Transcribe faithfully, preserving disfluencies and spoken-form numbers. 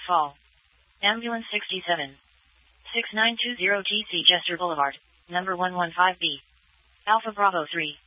Fall. Ambulance sixty-seven. six nine two zero T C Jester Boulevard, number one one five B. Alpha Bravo three.